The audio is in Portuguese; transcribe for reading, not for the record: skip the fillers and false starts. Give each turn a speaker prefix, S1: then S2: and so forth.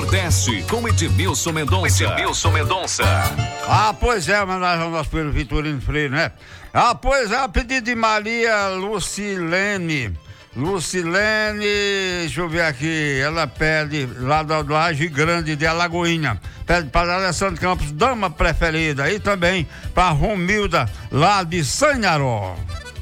S1: Nordeste com Edmilson Mendonça.
S2: Pois é, homenagem ao nosso filho Vitorino Freire, né? Pois é, a pedido de Maria Lucilene, deixa eu ver aqui, ela pede lá da Laje Grande de Alagoinha, pede para Alessandro Campos, dama preferida, e também para Romilda, lá de Sanharó.